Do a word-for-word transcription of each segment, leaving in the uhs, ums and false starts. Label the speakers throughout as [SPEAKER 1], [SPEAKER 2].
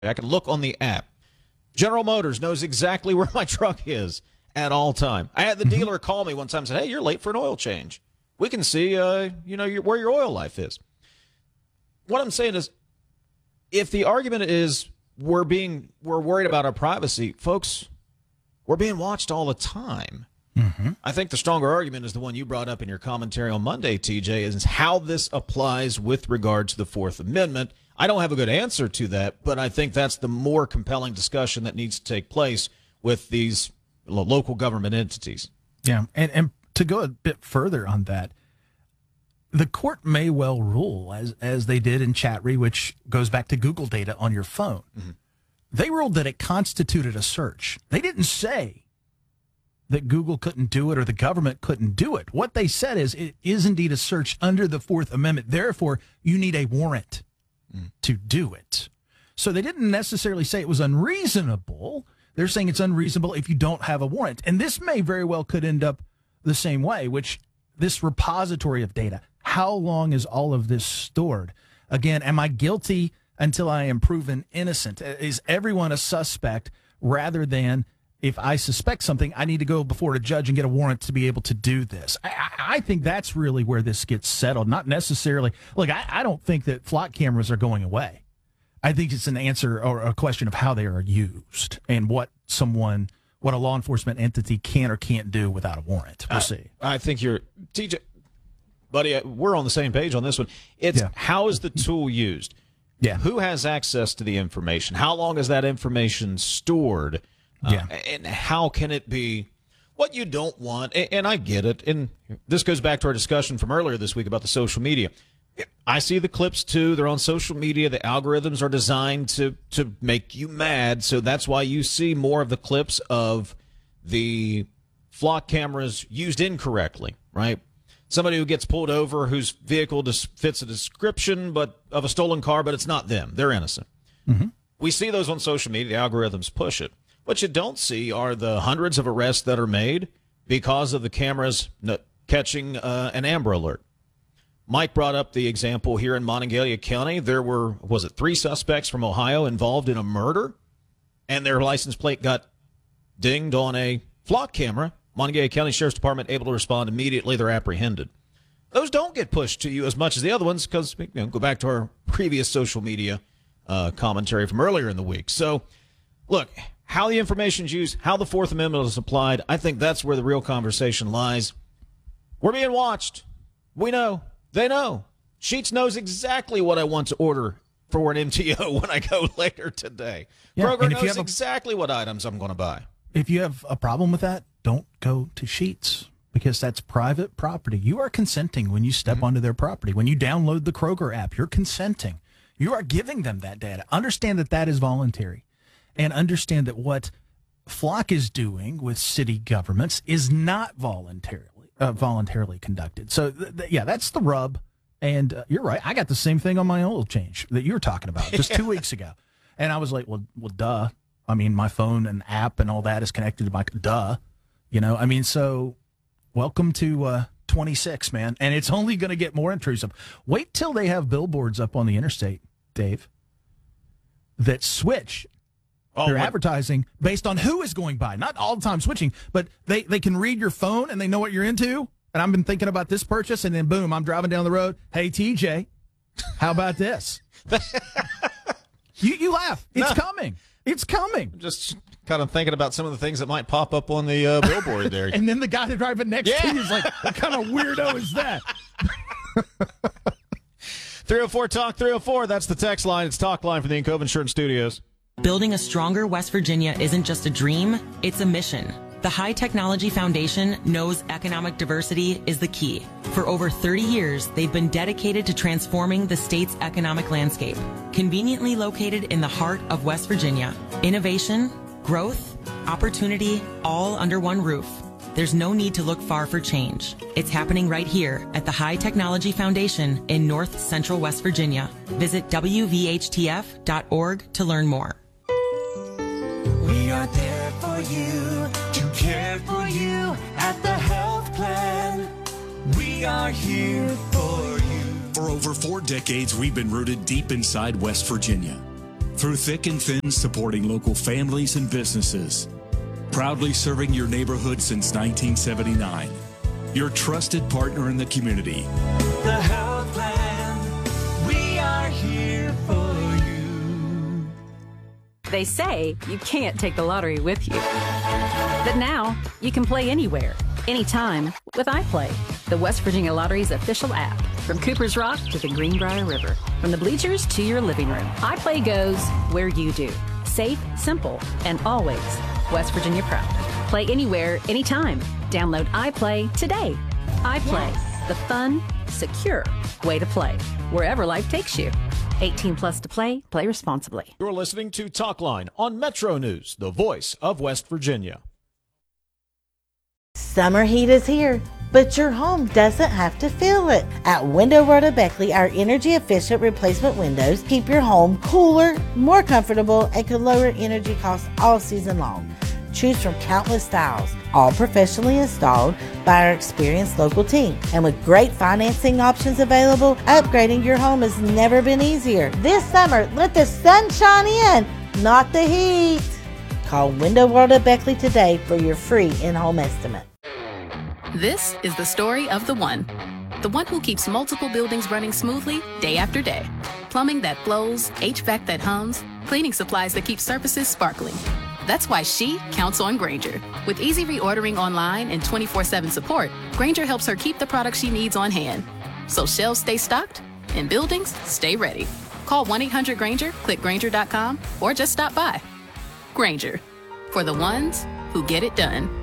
[SPEAKER 1] I can look on the app. General Motors knows exactly where my truck is at all time. I had the mm-hmm. dealer call me one time and said, hey, you're late for an oil change. We can see, uh, you know, your, where your oil life is. What I'm saying is, if the argument is we're being we're worried about our privacy, folks, we're being watched all the time. Mm-hmm. I think the stronger argument is the one you brought up in your commentary on Monday, T J, is how this applies with regard to the Fourth Amendment. I don't have a good answer to that, but I think that's the more compelling discussion that needs to take place with these local government entities.
[SPEAKER 2] Yeah, and, and to go a bit further on that, the court may well rule, as as they did in Chatry, which goes back to Google data on your phone. Mm-hmm. They ruled that it constituted a search. They didn't say that Google couldn't do it or the government couldn't do it. What they said is it is indeed a search under the Fourth Amendment. Therefore, you need a warrant mm. to do it. So they didn't necessarily say it was unreasonable. They're saying it's unreasonable if you don't have a warrant. And this may very well could end up the same way, which this repository of data, how long is all of this stored? Again, am I guilty until I am proven innocent? Is everyone a suspect rather than if I suspect something, I need to go before a judge and get a warrant to be able to do this? I, I think that's really where this gets settled, not necessarily. Look, I, I don't think that flock cameras are going away. I think it's an answer or a question of how they are used and what someone, what a law enforcement entity can or can't do without a warrant. We'll
[SPEAKER 1] I,
[SPEAKER 2] see.
[SPEAKER 1] I think you're, T J, buddy, we're on the same page on this one. It's yeah. How is the tool used?
[SPEAKER 2] Yeah.
[SPEAKER 1] Who has access to the information? How long is that information stored?
[SPEAKER 2] Yeah.
[SPEAKER 1] Uh, and how can it be what you don't want? And, and I get it. And this goes back to our discussion from earlier this week about the social media. I see the clips, too. They're on social media. The algorithms are designed to, to make you mad. So that's why you see more of the clips of the flock cameras used incorrectly, right? Somebody who gets pulled over whose vehicle just fits a description but of a stolen car, but it's not them. They're innocent. Mm-hmm. We see those on social media. The algorithms push it. What you don't see are the hundreds of arrests that are made because of the cameras catching uh, an Amber Alert. Mike brought up the example here in Monongalia County. There were, was it three suspects from Ohio involved in a murder, and their license plate got dinged on a flock camera. Monongalia County Sheriff's Department able to respond immediately. They're apprehended. Those don't get pushed to you as much as the other ones because, you know, go back to our previous social media uh, commentary from earlier in the week. So, look, how the information's used, how the Fourth Amendment is applied, I think that's where the real conversation lies. We're being watched. We know. They know. Sheetz knows exactly what I want to order for an M T O when I go later today.
[SPEAKER 2] Yeah,
[SPEAKER 1] Kroger knows
[SPEAKER 2] a,
[SPEAKER 1] exactly what items I'm going to buy.
[SPEAKER 2] If you have a problem with that, don't go to Sheetz because that's private property. You are consenting when you step mm-hmm. onto their property. When you download the Kroger app, you're consenting. You are giving them that data. Understand that that is voluntary. And understand that what Flock is doing with city governments is not voluntarily uh, voluntarily conducted. So, th- th- yeah, that's the rub. And uh, you're right. I got the same thing on my oil change that you were talking about just two weeks ago. And I was like, well, well, duh. I mean, my phone and app and all that is connected to my, duh. You know, I mean, so welcome to uh, twenty-six, man. And it's only going to get more intrusive. Wait till they have billboards up on the interstate, Dave, that switch oh, their what? advertising based on who is going by. Not all the time switching, but they, they can read your phone and they know what you're into. And I've been thinking about this purchase, and then boom, I'm driving down the road. Hey, T J, how about this? you you laugh. It's no. coming. It's coming.
[SPEAKER 1] I'm just kind of thinking about some of the things that might pop up on the uh, billboard there.
[SPEAKER 2] And then the guy driving next yeah. to you is like, what kind of weirdo is that?
[SPEAKER 1] three oh four Talk three oh four. That's the text line. It's Talk Line from the Encove Insurance Studios.
[SPEAKER 3] Building a stronger West Virginia isn't just a dream, it's a mission. The High Technology Foundation knows economic diversity is the key. For over thirty years, they've been dedicated to transforming the state's economic landscape. Conveniently located in the heart of West Virginia, innovation, growth, opportunity, all under one roof. There's no need to look far for change. It's happening right here at the High Technology Foundation in North Central West Virginia. Visit W V H T F dot org to learn more.
[SPEAKER 4] We are there for you, to care for you at the health plan. We are here for you.
[SPEAKER 5] For over four decades, we've been rooted deep inside West Virginia. Through thick and thin, supporting local families and businesses. Proudly serving your neighborhood since nineteen seventy-nine. Your trusted partner in the community.
[SPEAKER 4] The Health Plan, we are here for you.
[SPEAKER 6] They say you can't take the lottery with you. But now, you can play anywhere, anytime with iPlay, the West Virginia Lottery's official app. From Cooper's Rock to the Greenbrier River, from the bleachers to your living room, iPlay goes where you do. Safe, simple, and always West Virginia proud. Play anywhere, anytime. Download iPlay today. iPlay, yes. The fun, secure way to play, wherever life takes you. eighteen plus to play. Play responsibly.
[SPEAKER 1] You're listening to Talkline on Metro News, the voice of West Virginia.
[SPEAKER 7] Summer heat is here, but your home doesn't have to feel it. At Window World of Beckley, our energy-efficient replacement windows keep your home cooler, more comfortable, and can lower energy costs all season long. Choose from countless styles, all professionally installed by our experienced local team. And with great financing options available, upgrading your home has never been easier. This summer, let the sun shine in, not the heat. Call Window World of Beckley today for your free in-home estimate.
[SPEAKER 8] This is the story of the one. The one who keeps multiple buildings running smoothly day after day. Plumbing that flows, H V A C that hums, cleaning supplies that keep surfaces sparkling. That's why she counts on Grainger. With easy reordering online and twenty-four seven support, Grainger helps her keep the products she needs on hand. So shelves stay stocked and buildings stay ready. Call one eight hundred Grainger, click Grainger dot com, or just stop by. Grainger, for the ones who get it done.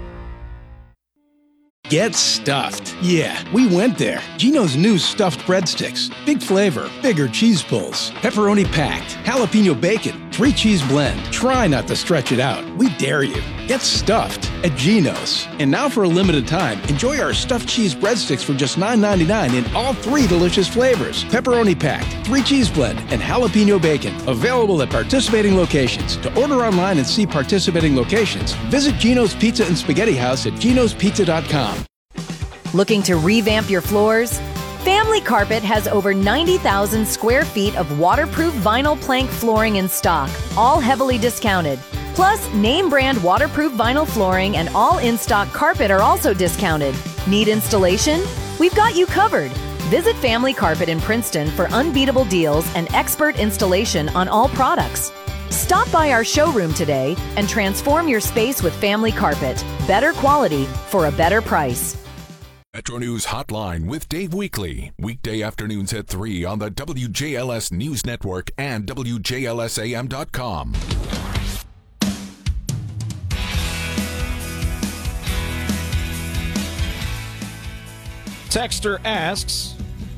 [SPEAKER 9] Get stuffed. Yeah, we went there. Geno's new stuffed breadsticks. Big flavor, bigger cheese pulls, pepperoni packed, jalapeno bacon, three cheese blend. Try not to stretch it out. We dare you. Get stuffed at Geno's. And now for a limited time, enjoy our stuffed cheese breadsticks for just nine ninety-nine in all three delicious flavors. Pepperoni packed, three cheese blend, and jalapeno bacon. Available at participating locations. To order online and see participating locations, visit Geno's Pizza and Spaghetti House at genos pizza dot com.
[SPEAKER 10] Looking to revamp your floors? Family Carpet has over ninety thousand square feet of waterproof vinyl plank flooring in stock, all heavily discounted. Plus, name brand waterproof vinyl flooring and all in-stock carpet are also discounted. Need installation? We've got you covered. Visit Family Carpet in Princeton for unbeatable deals and expert installation on all products. Stop by our showroom today and transform your space with Family Carpet. Better quality for a better price.
[SPEAKER 11] Metro News Hotline with Dave Weekley. Weekday afternoons at three on the W J L S News Network and W J L S A M dot com.
[SPEAKER 1] Texter asks,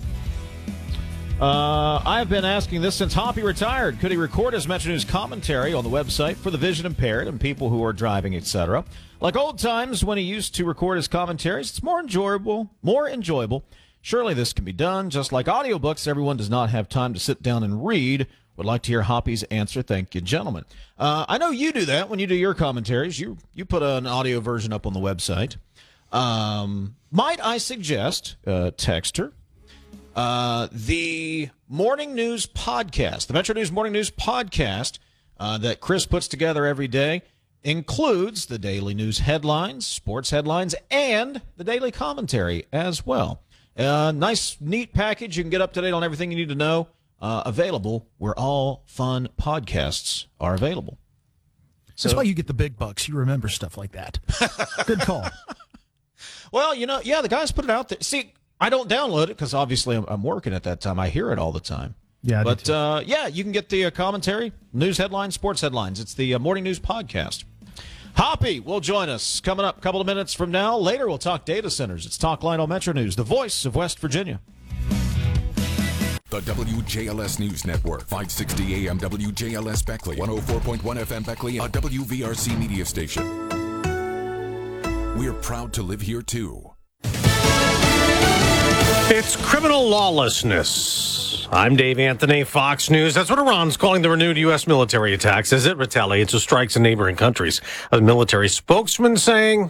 [SPEAKER 1] uh, I've been asking this since Hoppy retired. Could he record his Metro News commentary on the website for the vision impaired and people who are driving, et cetera? Like old times when he used to record his commentaries, it's more enjoyable, more enjoyable. Surely this can be done. Just like audiobooks, everyone does not have time to sit down and read. Would like to hear Hoppy's answer. Thank you, gentlemen. Uh, I know you do that when you do your commentaries. You you put an audio version up on the website. Um, might I suggest, uh, Texter, uh, the Morning News podcast, the Metro News Morning News podcast uh, that Chris puts together every day, includes the daily news headlines, sports headlines, and the daily commentary as well. Uh, nice, neat package. You can get up to date on everything you need to know. Uh, available where all fun podcasts are available.
[SPEAKER 2] So, that's why you get the big bucks. You remember stuff like that. Good call.
[SPEAKER 1] Well, you know, yeah, the guys put it out there. See, I don't download it because obviously I'm, I'm working at that time. I hear it all the time.
[SPEAKER 2] Yeah, I
[SPEAKER 1] but uh, yeah, you can get the uh, commentary, news headlines, sports headlines. It's the uh, Morning News Podcast. Hoppy will join us coming up a couple of minutes from now. Later, we'll talk data centers. It's Talkline on Metro News, the voice of West Virginia.
[SPEAKER 11] The W J L S News Network, five sixty A M W J L S Beckley, one oh four point one F M Beckley, a W V R C media station. We're proud to live here, too.
[SPEAKER 12] It's criminal lawlessness. I'm Dave Anthony, Fox News. That's what Iran's calling the renewed U S military attacks as it retaliates to strikes in neighboring countries. A military spokesman saying,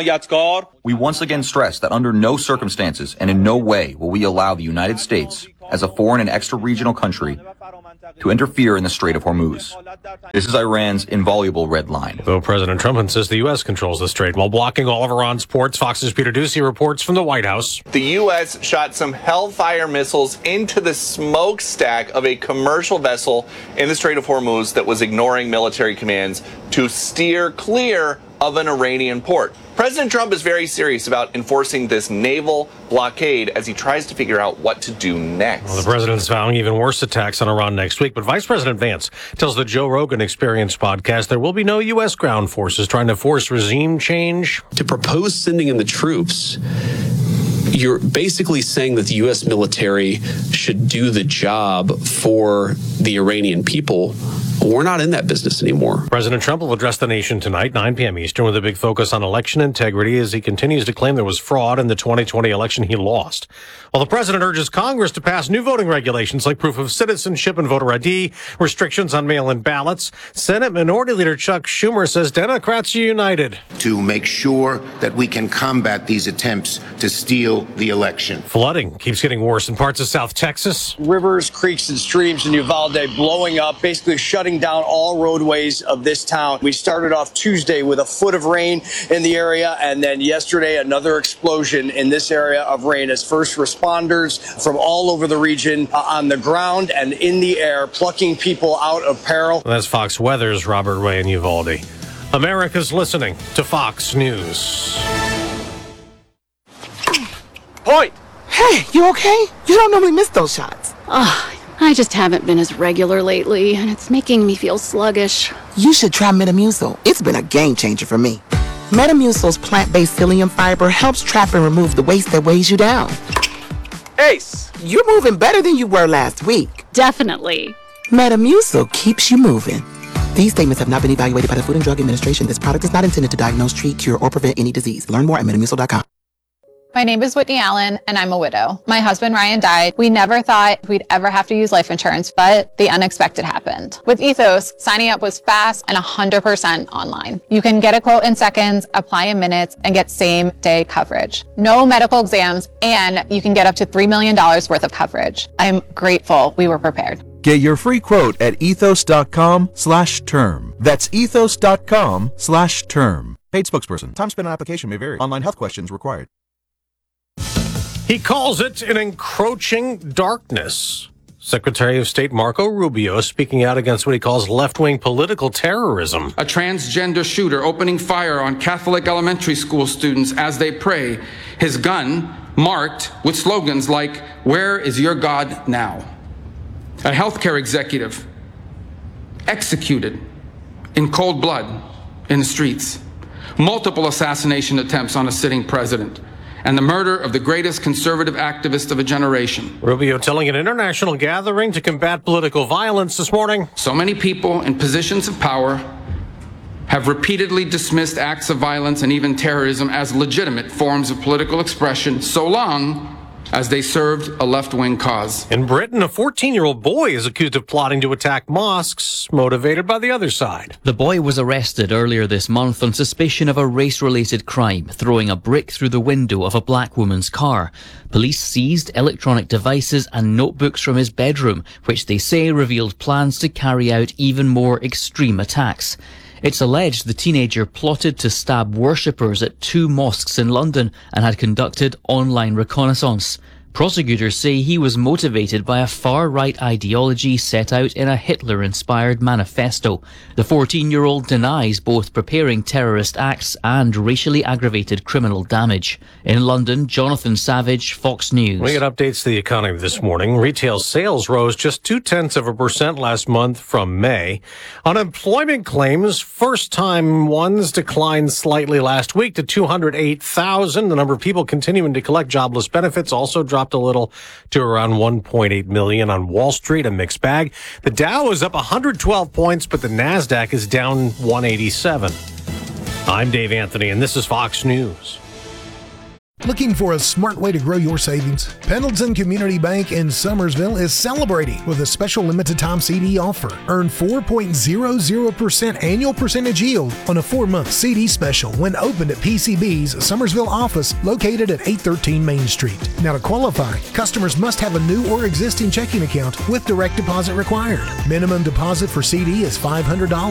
[SPEAKER 13] We once again stress that under no circumstances and in no way will we allow the United States as a foreign and extra-regional country to interfere in the Strait of Hormuz. This is Iran's inviolable red line.
[SPEAKER 12] Though President Trump insists the U S controls the strait while blocking all of Iran's ports, Fox's Peter Doocy reports from the White House.
[SPEAKER 14] The U S shot some Hellfire missiles into the smokestack of a commercial vessel in the Strait of Hormuz that was ignoring military commands to steer clear of an Iranian port. President Trump is very serious about enforcing this naval blockade as he tries to figure out what to do next.
[SPEAKER 12] Well, the president's vowing even worse attacks on Iran next week, but Vice President Vance tells the Joe Rogan Experience podcast there will be no U S ground forces trying to force regime change.
[SPEAKER 15] To propose sending in the troops, you're basically saying that the U S military should do the job for the Iranian people. We're not in that business anymore.
[SPEAKER 12] President Trump will address the nation tonight, nine p.m. Eastern, with a big focus on election integrity as he continues to claim there was fraud in the twenty twenty election he lost. While the president urges Congress to pass new voting regulations like proof of citizenship and voter I D, restrictions on mail-in ballots, Senate Minority Leader Chuck Schumer says Democrats are united
[SPEAKER 16] to make sure that we can combat these attempts to steal the election.
[SPEAKER 12] Flooding keeps getting worse in parts of South Texas.
[SPEAKER 17] Rivers, creeks, and streams in Uvalde blowing up, basically shutting down all roadways of this town. We started off Tuesday with a foot of rain in the area, and then yesterday another explosion in this area of rain as first responders from all over the region uh, on the ground and in the air plucking people out of peril.
[SPEAKER 12] That's Fox Weather's Robert Ray in Uvalde. America's listening to Fox News.
[SPEAKER 18] Point! Hey, you okay? You don't normally miss those shots.
[SPEAKER 19] Oh, I just haven't been as regular lately, and it's making me feel sluggish.
[SPEAKER 18] You should try Metamucil. It's been a game changer for me. Metamucil's plant-based psyllium fiber helps trap and remove the waste that weighs you down. Ace, you're moving better than you were last week.
[SPEAKER 19] Definitely.
[SPEAKER 18] Metamucil keeps you moving. These statements have not been evaluated by the Food and Drug Administration. This product is not intended to diagnose, treat, cure, or prevent any disease. Learn more at metamucil dot com.
[SPEAKER 20] My name is Whitney Allen, and I'm a widow. My husband, Ryan, died. We never thought we'd ever have to use life insurance, but the unexpected happened. With Ethos, signing up was fast and one hundred percent online. You can get a quote in seconds, apply in minutes, and get same-day coverage. No medical exams, and you can get up to three million dollars worth of coverage. I'm grateful we were prepared.
[SPEAKER 21] Get your free quote at ethos dot com slash term. That's ethos dot com slash term. Paid spokesperson. Time spent on application may vary. Online health questions required.
[SPEAKER 12] He calls it an encroaching darkness. Secretary of State Marco Rubio speaking out against what he calls left-wing political terrorism.
[SPEAKER 22] A transgender shooter opening fire on Catholic elementary school students as they pray. His gun marked with slogans like, "Where is your God now?" A healthcare executive executed in cold blood in the streets. Multiple assassination attempts on a sitting president. And the murder of the greatest conservative activist of a generation.
[SPEAKER 12] Rubio telling an international gathering to combat political violence this morning.
[SPEAKER 22] So many people in positions of power have repeatedly dismissed acts of violence and even terrorism as legitimate forms of political expression, so long as they served a left-wing cause.
[SPEAKER 12] In Britain, a fourteen-year-old boy is accused of plotting to attack mosques, motivated by the other side.
[SPEAKER 23] The boy was arrested earlier this month on suspicion of a race-related crime, throwing a brick through the window of a black woman's car. Police seized electronic devices and notebooks from his bedroom, which they say revealed plans to carry out even more extreme attacks. It's alleged the teenager plotted to stab worshippers at two mosques in London and had conducted online reconnaissance. Prosecutors say he was motivated by a far-right ideology set out in a Hitler-inspired manifesto. The fourteen-year-old denies both preparing terrorist acts and racially aggravated criminal damage. In London, Jonathan Savage, Fox News.
[SPEAKER 12] We get updates to the economy this morning. Retail sales rose just two-tenths of a percent last month from May. Unemployment claims, first-time ones, declined slightly last week to two hundred eight thousand. The number of people continuing to collect jobless benefits also dropped a little to around one point eight million. On Wall Street, a mixed bag. The Dow is up one hundred twelve points, but the NASDAQ is down one eighty-seven. I'm Dave Anthony, and this is Fox News.
[SPEAKER 3] Looking for a smart way to grow your savings? Pendleton Community Bank in Summersville is celebrating with a special limited time C D offer. Earn four point zero zero percent annual percentage yield on a four-month C D special when opened at P C B's Summersville office located at eight thirteen Main Street. Now to qualify, customers must have a new or existing checking account with direct deposit required. Minimum deposit for C D is five hundred dollars.